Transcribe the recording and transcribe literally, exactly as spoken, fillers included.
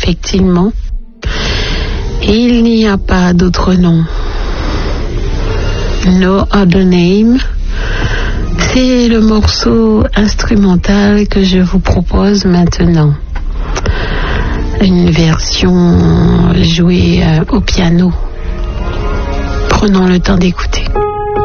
effectivement. Il n'y a pas d'autre nom. No Other Name. C'est le morceau instrumental que je vous propose maintenant. Une version jouée au piano. Prenons le temps d'écouter.